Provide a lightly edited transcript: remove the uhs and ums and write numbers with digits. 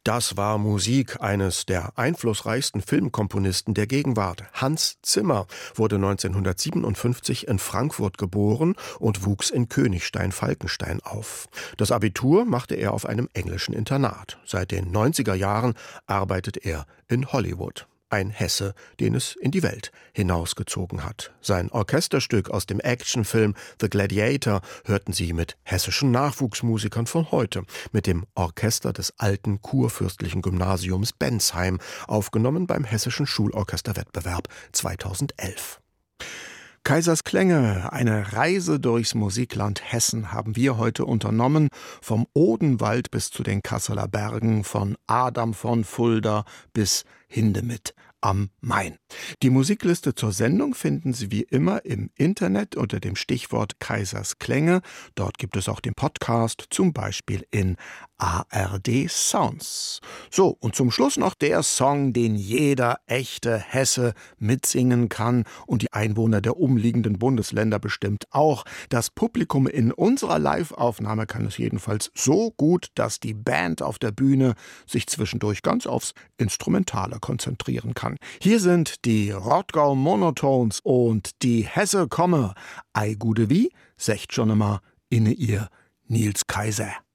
Das war Musik eines der einflussreichsten Filmkomponisten der Gegenwart. Hans Zimmer wurde 1957 in Frankfurt geboren und wuchs in Königstein-Falkenstein auf. Das Abitur machte er auf einem englischen Internat. Seit den 90er Jahren arbeitet er in Hollywood. Ein Hesse, den es in die Welt hinausgezogen hat. Sein Orchesterstück aus dem Actionfilm The Gladiator hörten Sie mit hessischen Nachwuchsmusikern von heute, mit dem Orchester des alten kurfürstlichen Gymnasiums Bensheim, aufgenommen beim Hessischen Schulorchesterwettbewerb 2011. Kaisers Klänge, eine Reise durchs Musikland Hessen haben wir heute unternommen, vom Odenwald bis zu den Kasseler Bergen, von Adam von Fulda bis Hindemith am Main. Die Musikliste zur Sendung finden Sie wie immer im Internet unter dem Stichwort Kaisers Klänge. Dort gibt es auch den Podcast, zum Beispiel in ARD Sounds. So, und zum Schluss noch der Song, den jeder echte Hesse mitsingen kann und die Einwohner der umliegenden Bundesländer bestimmt auch. Das Publikum in unserer Live-Aufnahme kann es jedenfalls so gut, dass die Band auf der Bühne sich zwischendurch ganz aufs Instrumentale konzentrieren kann. Hier sind die Rottgau Monotones und die Hesse komme. Ei gude wie, secht schon immer inne ihr Nils Kaiser.